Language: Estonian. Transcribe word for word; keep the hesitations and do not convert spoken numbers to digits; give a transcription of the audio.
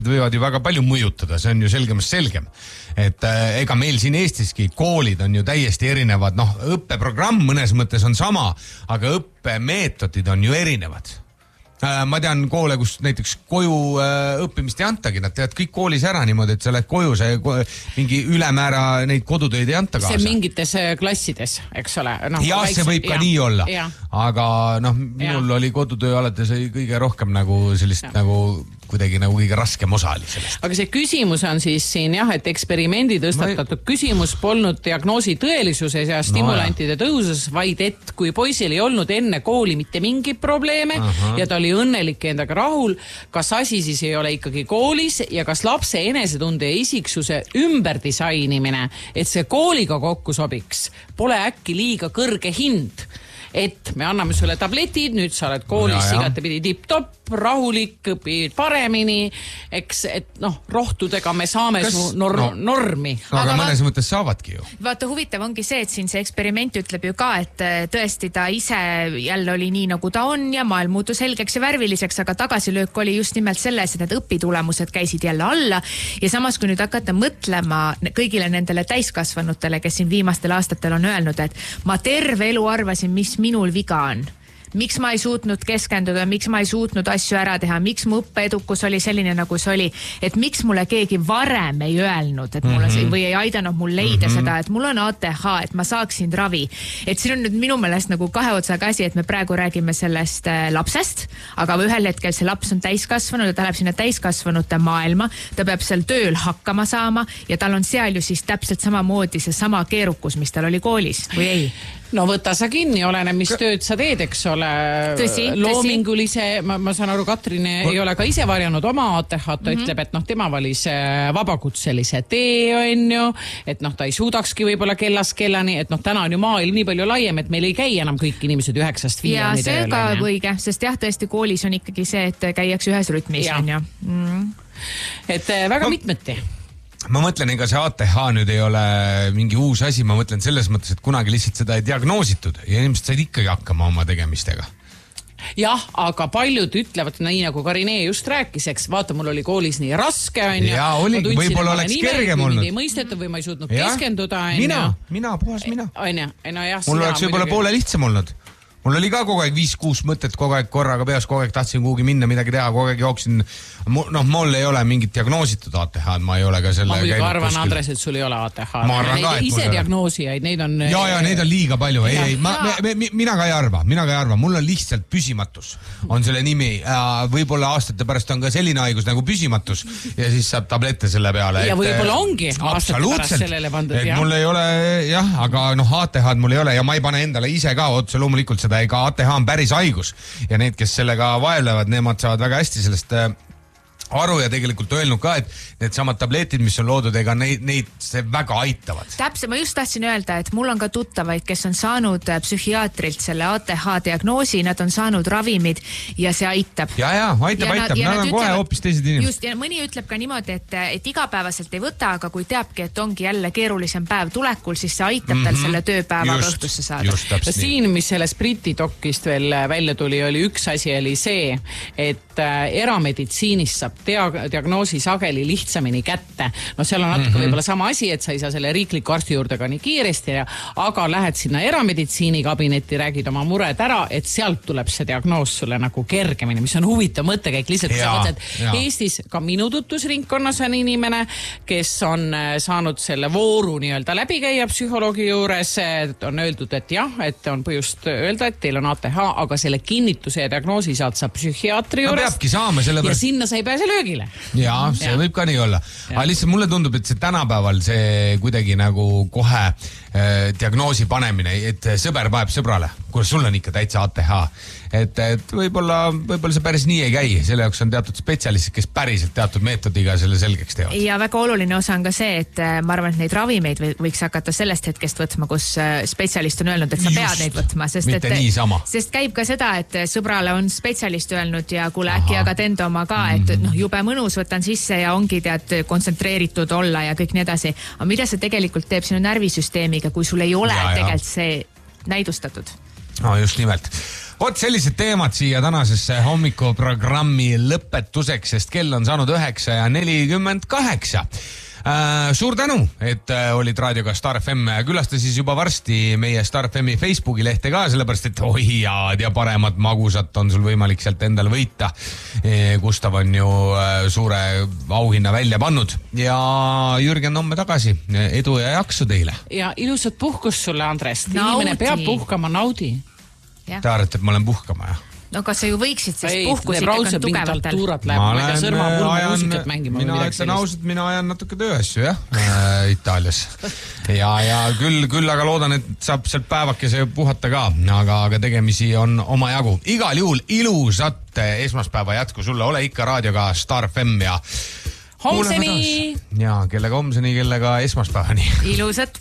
võivad ju väga palju mõjutada, see on ju selgemast selgem. Et äh, ega meil siin Eestiski koolid on ju täiesti erinevad, noh, õppeprogramm mõnes mõttes on sama, aga õppemeetodid on ju erinevad. Äh, ma tean koole, kus näiteks koju äh, õppimist ei antagi, nad teevad kõik koolis ära niimoodi, et sa lähed koju, see ko mingi ülemäära neid kodutöid ei anta kaasa. See mingites klassides, eks ole. No, jah, see võib ka ja, nii olla, ja. Aga noh, minul ja. oli kodutöö alates kõige rohkem nagu sellist ja. nagu kuidagi nagu kõige raskem osa oli sellest. Aga see küsimus on siis siin jah, et eksperimendi tõstatatud ei... küsimus polnud diagnoosi tõelisuses ja stimulantide no, tõusus, vaid et kui poisil ei olnud enne kooli mitte mingi probleeme Aha. ja ta oli õnnelik endaga rahul, kas asi siis ei ole ikkagi koolis ja kas lapse enesetunde ja isiksuse ümberdisainimine, et see kooliga kokku sobiks, pole äkki liiga kõrge hind, et me anname sulle tabletid, nüüd sa oled koolis igatepidi tipp-topp, rahulik, õpid paremini, eks, et noh, rohtudega me saame Kas, su nor no, normi. No, aga, aga mõnes ma... mõttes saavadki ju. Vaata, huvitav ongi see, et siin see eksperiment ütleb ju ka, et tõesti ta ise jälle oli nii, nagu ta on ja maailm muutus helgeks ja värviliseks, aga tagasilöök oli just nimelt selles, et need õpitulemused käisid jälle alla ja samas, kui nüüd hakata mõtlema kõigile nendele täiskasvanutele, kes siin viimastel aastatel on öelnud, et ma terve elu arvasin, mis minul viga on. Miks ma ei suutnud keskenduda, miks ma ei suutnud asju ära teha, miks mu õppeedukus oli selline, nagu see oli, et miks mulle keegi varem ei öelnud, et mulle see, või ei aidanud mul leida mm -hmm. seda, et mul on A T H, et ma saaksin ravi. Et siin on nüüd minu meelest nagu kahe otsaga asi, et me praegu räägime sellest lapsest, aga ühel hetkel see laps on täiskasvanud ja ta läheb sinna täiskasvanute maailma, ta peab seal tööl hakkama saama ja tal on seal ju siis täpselt samamoodi see sama keerukus, mis tal oli koolis, või ei? No võta sa kinni, olene, mis tööd sa teed, eks ole. Tõsi, loomingulise, ma, ma saan aru, Katrin ei ole ka ise varjanud oma A T H-t, ta mm -hmm. ütleb, et noh, tema valis vabakutselise tee, on ju, et noh, ta ei suudakski võib-olla kellast kellani, et noh, täna on ju maailm nii palju laiem, et meil ei käi enam kõik inimesed üheksast viieni. Ja see ka õige, sest jah, tõesti koolis on ikkagi see, et käiakse ühes rütmis, on ju. Mm. Et väga no. mitmeti. Ma mõtlen, ega see A T H nüüd ei ole mingi uus asi, ma mõtlen selles mõttes, et kunagi lihtsalt seda ei diagnoositud ja inimesed said ikkagi hakkama oma tegemistega. Jah, aga paljud ütlevad, nii nagu Karine just rääkis, eks vaata, mul oli koolis nii raske, on ju. Jaa, oli, võib-olla oleks kergem olnud. Ei mõistetud või ma ei suutnud ja. keskenduda, on ju. Mina, mina, puhas mina. On ju, no jah. Mul oleks võib-olla poole lihtsam olnud. Mul oli ka kogu aeg viis-kuus mõtet, kogu aeg korraga peas, kogu aeg tahtsin kuhugi minna, midagi teha, kogu aeg jooksin. Noh, mul ei ole mingit diagnoositud A T H, ma ei ole ka selle... Ma muidugi arvan, Andres, et sul ei ole A T H. Ma arvan ka, et ise diagnoosijaid, neid on... Ja, ja, neid on liiga palju. Ei, ei, ma, me, me, mina ka ei arva, mina ka ei arva. Mul on lihtsalt püsimatus, on selle nimi. Võib-olla aastate pärast on ka selline haigus nagu püsimatus ja siis saab tablette selle peale. Ja võib-olla ongi aastate pärast sellele pandud. Et mul ei ole, jah, aga noh, A T H-d mul ei ole ja ma ei pane endale ise ka otse loomulikult seda, ega A T H on päris haigus ja need, kes sellega vaevlevad, nemad saavad väga hästi sellest aru ja tegelikult öelnud ka, et need samad tabletid, mis on loodud, ega neid, neid see väga aitavad. Täpselt, ma just tahtsin öelda, et mul on ka tuttavaid, kes on saanud psühhiaatrilt selle A T H diagnoosi, nad on saanud ravimid ja see aitab. Ja, ja, aitab, ja aitab, nad, nad on kohe ütlevad, hoopis teised inimesed. Just, ja mõni ütleb ka niimoodi, et, et igapäevaselt ei võta, aga kui teabki, et ongi jälle keerulisem päev tulekul, siis see aitab mm -hmm. tal selle tööpäeva õhtusse saada. Ja siin, mis selles Briti dokist veel välja tuli, oli üks asi, oli see, et erameditsiinis saab dia- diagnoosi sageli lihtsamini kätte. No seal on natuke mm -hmm. võib-olla sama asi, et sa ei saa selle riikliku arsti juurde ka nii kiiresti, ja, aga lähed sinna erameditsiinikabinetti, räägid oma mured ära, et sealt tuleb see diagnoos sulle nagu kergemini, mis on huvitav mõttekäik lihtsalt. Ja, mõtled, Eestis ka minu tutvusringkonnas on inimene, kes on saanud selle vooru nii-öelda läbi käia psühholoogi juures, on öeldud, et jah, et on põhjust öelda, et teil on A T H, aga selle kinnituse ja diagnoosi saad sa psühhiaatri juures. No peabki saama, selle ja sinna sa ei pääse löögile. Jaa, see ja. võib ka nii olla. Aga lihtsalt mulle tundub, et see tänapäeval see kuidagi nagu kohe äh, diagnoosi panemine, et sõber paneb sõbrale, kus sul on ikka täitsa A T H. Et, et võib-olla, võib-olla see päris nii ei käi. Selle jaoks on teatud spetsialistid, kes päriselt teatud meetodiga selle selgeks teevad. Ja väga oluline osa on ka see, et ma arvan, et neid ravimeid võiks hakata sellest hetkest võtma, kus spetsialist on öelnud, et sa pead Just, neid võtma. Sest, mitte et, niisama. Sest käib ka seda, et sõbrale on spetsialist öelnud ja kuule äkki jagad enda oma ka, et mm -hmm. noh, jube mõnus võtan sisse ja ongi tead kontsentreeritud olla ja kõik nii edasi. Aga mida see tegelikult teeb sinu närvisüsteemiga, kui sul ei ole ja, tegelikult ja. see näidustatud? No just nimelt. Vot sellised teemad siia tänasesse hommikuprogrammi lõpetuseks, sest kell on saanud üheksa ja nelikümmend kaheksa. Äh, suur tänu, et äh, olid raadioga Star F M. Külasta siis juba varsti meie Star F M-i Facebooki lehte ka, sellepärast et oi jaad ja paremat magusat on sul võimalik sealt endale võita. E, Gustav on ju äh, suure auhinna välja pannud ja Jürgen homme tagasi. Edu ja jaksu teile. Ja ilusat puhkust sulle, Andres. Naudi. Inimene peab puhkama, naudi. Ja. Te arvate, et ma olen puhkama, jah? No kas sa ju võiksid, sest Ei, puhkus need ikkagi raudselt on mingit tugevatel. altuurat läheb, ma ei tea, sõrma pulma muusikat mängima. Mina ütlen ausalt, mina ajan natuke tööasju, jah, äh, Itaalias. Ja, ja küll, küll aga loodan, et saab sealt päevakese puhata ka, aga, aga tegemisi on oma jagu. Igal juhul ilusat esmaspäeva jätku sulle, ole ikka raadioga Star F M ja homseni! Ja kellega homseni, kellega esmaspäevani. Ilusat